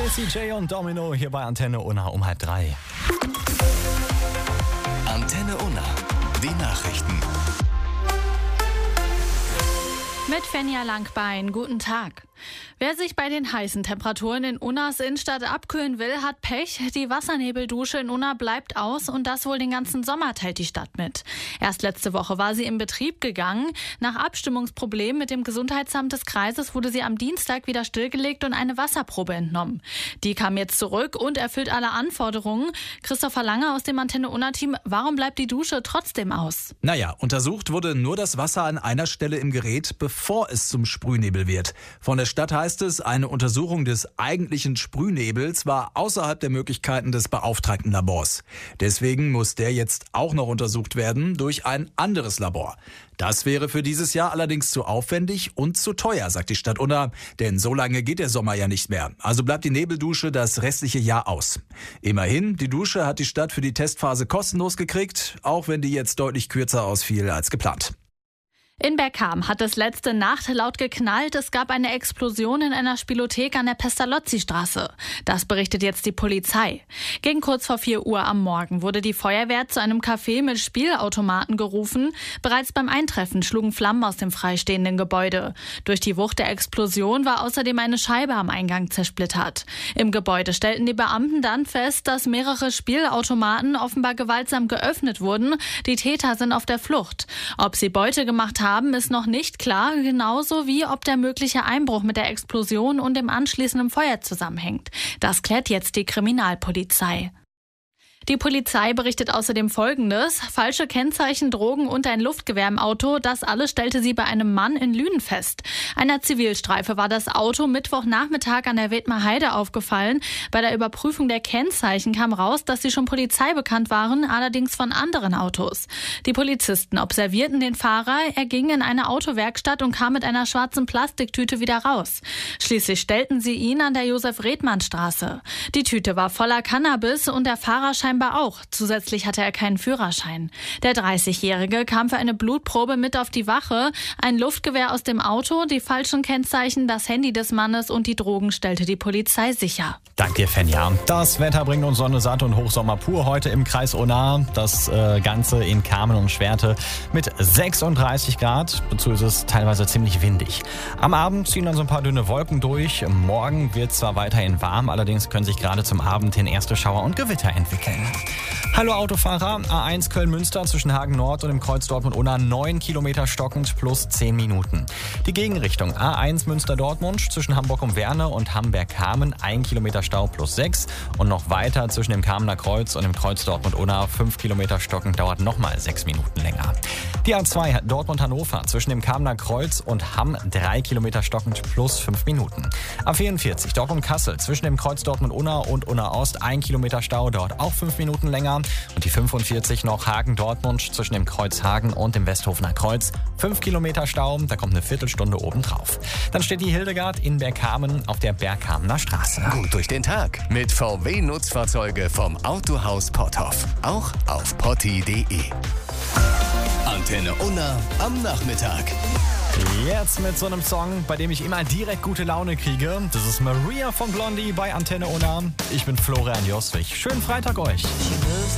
Jessie J und Domino hier bei Antenne Unna um 2:30. Antenne Unna, die Nachrichten. Mit Fenja Langbein, guten Tag. Wer sich bei den heißen Temperaturen in Unnas Innenstadt abkühlen will, hat Pech. Die Wassernebeldusche in Unna bleibt aus und das wohl den ganzen Sommer, teilt die Stadt mit. Erst letzte Woche war sie in Betrieb gegangen. Nach Abstimmungsproblemen mit dem Gesundheitsamt des Kreises wurde sie am Dienstag wieder stillgelegt und eine Wasserprobe entnommen. Die kam jetzt zurück und erfüllt alle Anforderungen. Christopher Lange aus dem Antenne Unna-Team, warum bleibt die Dusche trotzdem aus? Naja, untersucht wurde nur das Wasser an einer Stelle im Gerät, bevor es zum Sprühnebel wird. Von der Stadt heißt es, eine Untersuchung des eigentlichen Sprühnebels war außerhalb der Möglichkeiten des beauftragten Labors. Deswegen muss der jetzt auch noch untersucht werden durch ein anderes Labor. Das wäre für dieses Jahr allerdings zu aufwendig und zu teuer, sagt die Stadt Unna, denn so lange geht der Sommer ja nicht mehr. Also bleibt die Nebeldusche das restliche Jahr aus. Immerhin, die Dusche hat die Stadt für die Testphase kostenlos gekriegt, auch wenn die jetzt deutlich kürzer ausfiel als geplant. In Bergkamen hat es letzte Nacht laut geknallt. Es gab eine Explosion in einer Spielothek an der Pestalozzi-Straße. Das berichtet jetzt die Polizei. Gegen kurz vor 4 Uhr am Morgen wurde die Feuerwehr zu einem Café mit Spielautomaten gerufen. Bereits beim Eintreffen schlugen Flammen aus dem freistehenden Gebäude. Durch die Wucht der Explosion war außerdem eine Scheibe am Eingang zersplittert. Im Gebäude stellten die Beamten dann fest, dass mehrere Spielautomaten offenbar gewaltsam geöffnet wurden. Die Täter sind auf der Flucht. Ob sie Beute gemacht haben, ist noch nicht klar, genauso wie ob der mögliche Einbruch mit der Explosion und dem anschließenden Feuer zusammenhängt. Das klärt jetzt die Kriminalpolizei. Die Polizei berichtet außerdem Folgendes: falsche Kennzeichen, Drogen und ein Luftgewehr im Auto. Das alles stellte sie bei einem Mann in Lünen fest. Einer Zivilstreife war das Auto Mittwochnachmittag an der Wedmer Heide aufgefallen. Bei der Überprüfung der Kennzeichen kam raus, dass sie schon Polizei bekannt waren, allerdings von anderen Autos. Die Polizisten observierten den Fahrer. Er ging in eine Autowerkstatt und kam mit einer schwarzen Plastiktüte wieder raus. Schließlich stellten sie ihn an der Josef-Redmann-Straße. Die Tüte war voller Cannabis und der Fahrer scheinbar auch. Zusätzlich hatte er keinen Führerschein. Der 30-Jährige kam für eine Blutprobe mit auf die Wache. Ein Luftgewehr aus dem Auto, die falschen Kennzeichen, das Handy des Mannes und die Drogen stellte die Polizei sicher. Danke dir, Fenja. Das Wetter bringt uns Sonne satt und Hochsommer pur heute im Kreis Unna. Das Ganze in Kamen und Schwerte mit 36 Grad. Dazu ist es teilweise ziemlich windig. Am Abend ziehen dann so ein paar dünne Wolken durch. Morgen wird zwar weiterhin warm, allerdings können sich gerade zum Abend hin erste Schauer und Gewitter entwickeln. Hallo Autofahrer, A1 Köln-Münster zwischen Hagen Nord und dem Kreuz Dortmund-Unna 9 Kilometer stockend plus 10 Minuten. Die Gegenrichtung A1 Münster-Dortmund zwischen Hamburg um Werne und Hamberg-Kamen 1 Kilometer Stau plus 6 und noch weiter zwischen dem Kamener Kreuz und dem Kreuz Dortmund-Unna 5 Kilometer stockend dauert nochmal 6 Minuten länger. Die A2 Dortmund-Hannover zwischen dem Kamener Kreuz und Hamm 3 Kilometer stockend plus 5 Minuten. A44 Dortmund-Kassel zwischen dem Kreuz Dortmund-Unna und Unna-Ost 1 Kilometer Stau dauert auch 5 Minuten länger. Und die 45 noch Hagen-Dortmund zwischen dem Kreuz Hagen und dem Westhofener Kreuz 5 Kilometer Stau, da kommt eine Viertelstunde obendrauf. Dann steht die Hildegard in Bergkamen auf der Bergkamener Straße. Gut durch den Tag mit VW-Nutzfahrzeuge vom Autohaus Potthoff. Auch auf potti.de. Antenne Unna am Nachmittag. Jetzt mit so einem Song, bei dem ich immer direkt gute Laune kriege. Das ist Maria von Blondie bei Antenne Unna. Ich bin Florian Joswig. Schönen Freitag euch.